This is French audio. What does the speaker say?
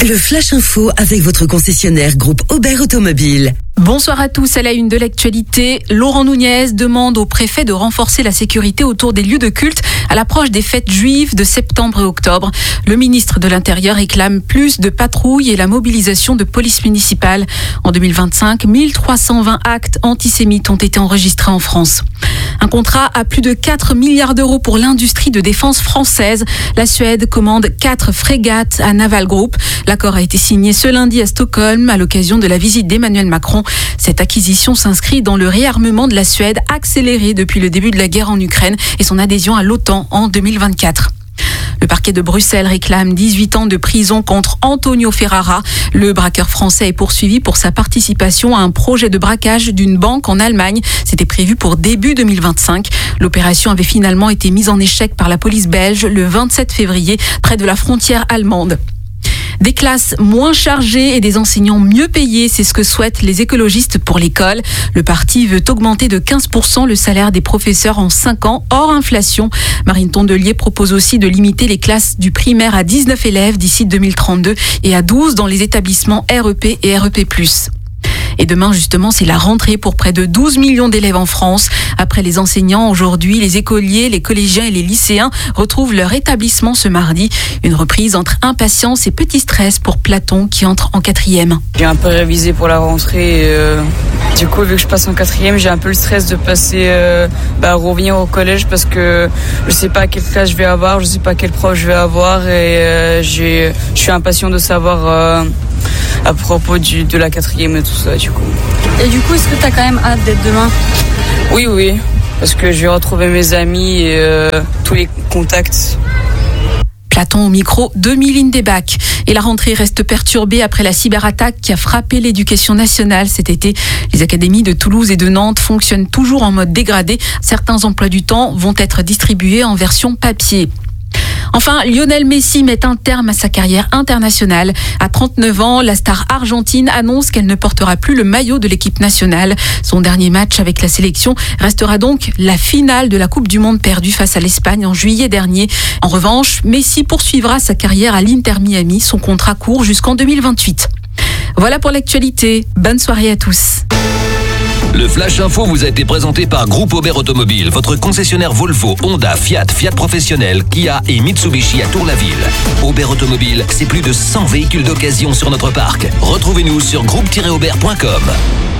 Le Flash Info avec votre concessionnaire groupe Aubert Automobile. Bonsoir à tous. À la une de l'actualité, Laurent Nunez demande au préfet de renforcer la sécurité autour des lieux de culte à l'approche des fêtes juives de septembre et octobre. Le ministre de l'Intérieur réclame plus de patrouilles et la mobilisation de police municipale. En 2025, 1320 actes antisémites ont été enregistrés en France. Un contrat à plus de 4 milliards d'euros pour l'industrie de défense française. La Suède commande 4 frégates à Naval Group. L'accord a été signé ce lundi à Stockholm à l'occasion de la visite d'Emmanuel Macron. Cette acquisition s'inscrit dans le réarmement de la Suède accéléré depuis le début de la guerre en Ukraine et son adhésion à l'OTAN en 2024. Le parquet de Bruxelles réclame 18 ans de prison contre Antonio Ferrara. Le braqueur français est poursuivi pour sa participation à un projet de braquage d'une banque en Allemagne. C'était prévu pour début 2025. L'opération avait finalement été mise en échec par la police belge le 27 février près de la frontière allemande. Des classes moins chargées et des enseignants mieux payés, c'est ce que souhaitent les écologistes pour l'école. Le parti veut augmenter de 15% le salaire des professeurs en 5 ans, hors inflation. Marine Tondelier propose aussi de limiter les classes du primaire à 19 élèves d'ici 2032 et à 12 dans les établissements REP et REP+. Et demain, justement, c'est la rentrée pour près de 12 millions d'élèves en France. Après les enseignants, aujourd'hui, les écoliers, les collégiens et les lycéens retrouvent leur établissement ce mardi. Une reprise entre impatience et petit stress pour Platon qui entre en 4e. J'ai un peu révisé pour la rentrée. Du coup, vu que je passe en 4e, j'ai un peu le stress de passer, revenir au collège parce que je sais pas quelle classe je vais avoir, je sais pas quel prof je vais avoir et je suis impatient de savoir à propos de la 4e et tout ça, du coup. Et du coup, est-ce que tu as quand même hâte d'être demain ? Oui, parce que je vais retrouver mes amis et tous les contacts. Platon au micro de Mylène Debac. Et la rentrée reste perturbée après la cyberattaque qui a frappé l'éducation nationale cet été. Les académies de Toulouse et de Nantes fonctionnent toujours en mode dégradé. Certains emplois du temps vont être distribués en version papier. Enfin, Lionel Messi met un terme à sa carrière internationale. À 39 ans, la star argentine annonce qu'elle ne portera plus le maillot de l'équipe nationale. Son dernier match avec la sélection restera donc la finale de la Coupe du Monde perdue face à l'Espagne en juillet dernier. En revanche, Messi poursuivra sa carrière à l'Inter Miami. Son contrat court jusqu'en 2028. Voilà pour l'actualité. Bonne soirée à tous. Le Flash Info vous a été présenté par Groupe Aubert Automobile, votre concessionnaire Volvo, Honda, Fiat, Fiat Professionnel, Kia et Mitsubishi à Tour-la-Ville. Aubert Automobile, c'est plus de 100 véhicules d'occasion sur notre parc. Retrouvez-nous sur groupe-aubert.com.